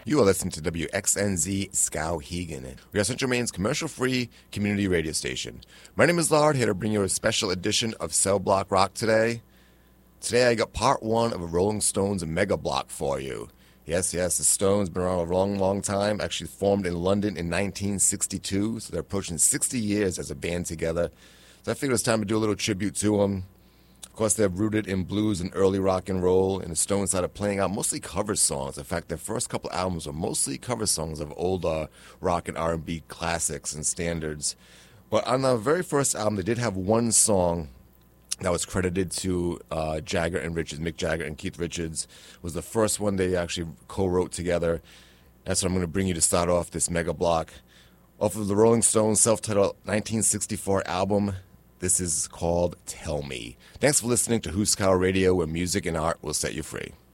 You are listening to WXNZ Skowhegan. We are Central Maine's commercial-free community radio station. My name is Lard, here to bring you a special edition of Cell Block Rock today. Today I got part one of a Rolling Stones mega block for you. Yes, the Stones been around a long, long time. Actually formed in London in 1962, so they're approaching 60 years as a band together. So I figured it's time to do a little tribute to them. Of course, they're rooted in blues and early rock and roll, and the Stones started playing out mostly cover songs. In fact, their first couple albums were mostly cover songs of old rock and R&B classics and standards. But on the very first album, they did have one song that was credited to Jagger and Richards. Mick Jagger and Keith Richards was the first one they actually co-wrote together. That's what I'm going to bring you to start off this mega block. Off of the Rolling Stones self-titled 1964 album, this is called Tell Me. Thanks for listening to Huskow Radio, where music and art will set you free.